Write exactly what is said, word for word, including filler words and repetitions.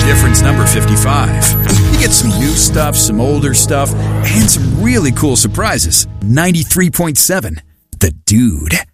difference number fifty-five. You get some new stuff, some older stuff, and some really cool surprises. ninety-three point seven The Dude.